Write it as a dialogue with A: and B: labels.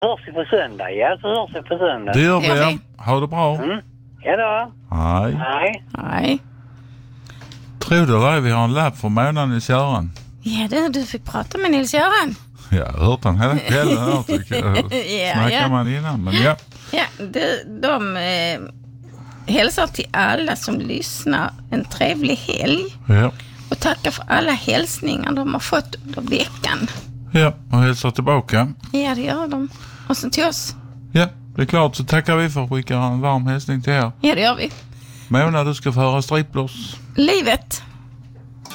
A: hörs vi på söndag. Ja, så hörs vi på söndag.
B: Det gör vi. Ha det bra.
A: Ja då.
B: Hej.
C: Nej.
B: Tror du det? Vi har en lapp för månaden Nils-Göran.
C: Ja, du fick prata med Nils-Göran.
B: Jag har hört han hela kvällen här tycker jag. Snackar man innan, men ja.
C: Ja, de hälsar till alla som lyssnar en trevlig helg.
B: Ja.
C: Och tackar för alla hälsningar de har fått under veckan.
B: Ja, och hälsar tillbaka.
C: Ja, det gör de. Och sen till oss.
B: Ja, det är klart, så tackar vi för att skicka en varm hälsning till er.
C: Ja, det gör vi.
B: Mona, du ska få höra stripploss.
C: Livet.